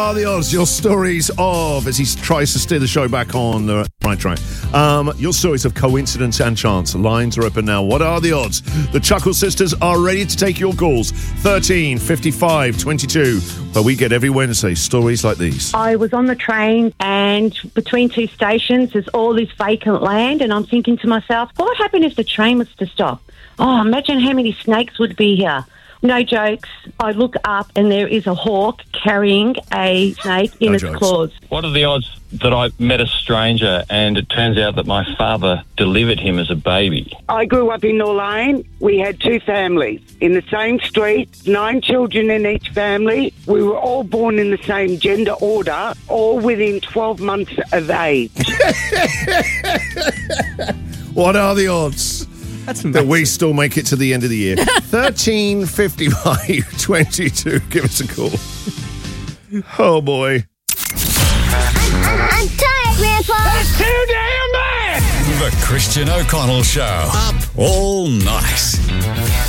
Are the odds? Your stories of, as he tries to steer the show back on the right track. Your stories of coincidence and chance. Lines are open now. What are the odds? The Chuckle Sisters are ready to take your calls. 13 55 22, where we get every Wednesday stories like these. I was on the train and between two stations there's all this vacant land, and I'm thinking to myself, what would happen if the train was to stop? Oh, imagine how many snakes would be here. No jokes. I look up and there is a hawk carrying a snake in its claws. What are the odds that I met a stranger and it turns out that my father delivered him as a baby? I grew up in North Lane. We had two families in the same street, 9 children in each family. We were all born in the same gender order, all within 12 months of age. What are the odds that we still make it to the end of the year? 13 55 22. Give us a call. Oh, boy. I'm tired, Grandpa. That's too damn bad. The Christian O'Connell Show. Up all night.